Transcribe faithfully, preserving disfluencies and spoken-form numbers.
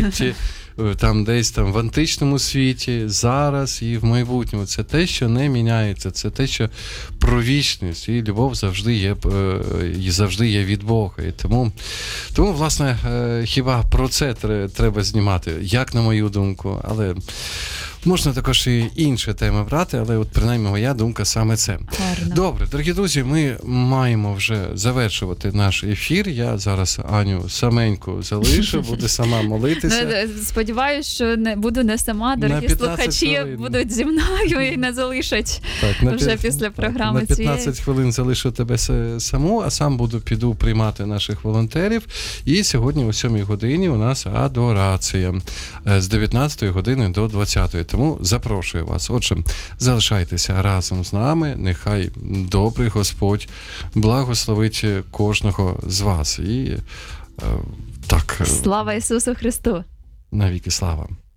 столітті, там десь там в античному світі, зараз і в майбутньому. Це те, що не міняється, це те, що про вічність, і любов завжди є, і завжди є від Бога. І тому, тому, власне, хіба про це треба знімати, як на мою думку, але можна також і інші теми брати, але от принаймні моя думка саме це. Гарно. Добре, дорогі друзі, ми маємо вже завершувати наш ефір. Я зараз Аню саменьку залишу, буду сама молитися. Сподіваюсь, що не буду не сама, дорогі слухачі хвилин. Будуть зі мною і не залишать так, на вже п'ят... після програми так, на п'ятнадцять цієї. хвилин залишу тебе саму, а сам буду піду приймати наших волонтерів. І сьогодні о сьомій годині у нас адорація з дев'ятнадцятої години до двадцятої. Тому запрошую вас. Отже, залишайтеся разом з нами. Нехай добрий Господь благословить кожного з вас. І е, так. Слава Ісусу Христу! Навіки слава!